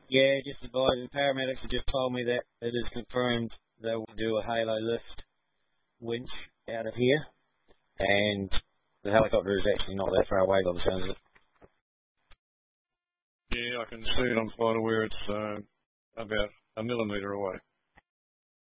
Yeah, just advising. Paramedics have just told me that it is confirmed they will do a halo lift winch out of here, and the helicopter is actually not that far away by the sounds of it. Yeah, I can see it on flight aware. It's about a millimetre away.